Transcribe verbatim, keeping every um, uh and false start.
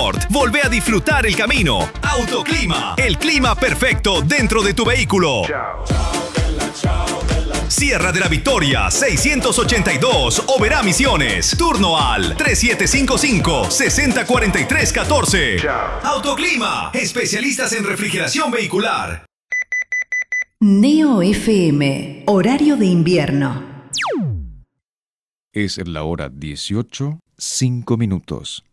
confort. Volvé a disfrutar el camino. Autoclima, el clima perfecto dentro de tu vehículo. Sierra de la Victoria, seiscientos ochenta y dos, Oberá Misiones. Turno al tres siete cinco cinco, seis cero cuatro tres uno cuatro. Autoclima, especialistas en refrigeración vehicular. Neo F M, horario de invierno. Es la hora dieciocho, cinco minutos.